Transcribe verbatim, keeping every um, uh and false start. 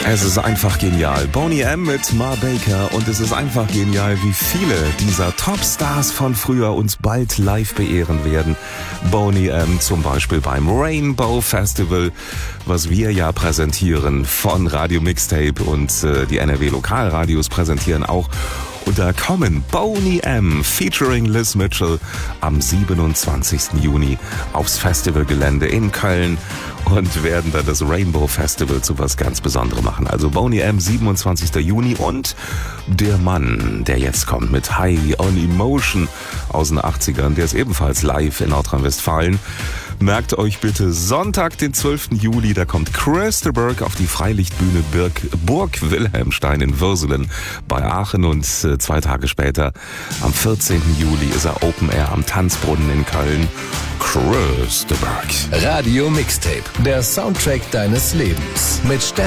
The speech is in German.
Es ist einfach genial. Boney M. mit Ma Baker und es ist einfach genial, wie viele dieser Topstars von früher uns bald live beehren werden. Boney M. zum Beispiel beim Rainbow Festival, was wir ja präsentieren von Radio Mixtape und äh, die N R W Lokalradios präsentieren auch. Und da kommen Boney M. featuring Liz Mitchell am siebenundzwanzigsten Juni aufs Festivalgelände in Köln und werden dann das Rainbow Festival zu was ganz Besonderem machen. Also Boney M. siebenundzwanzigsten Juni und der Mann, der jetzt kommt mit High on Emotion aus den achtzigern, der ist ebenfalls live in Nordrhein-Westfalen. Merkt euch bitte Sonntag, den zwölften Juli, da kommt Chris de Burgh auf die Freilichtbühne Burg, Burg Wilhelmstein in Würselen bei Aachen und äh, zwei Tage später, am vierzehnten Juli, ist er Open Air am Tanzbrunnen in Köln. Chris de Burgh. Radio Mixtape, der Soundtrack deines Lebens mit Stefan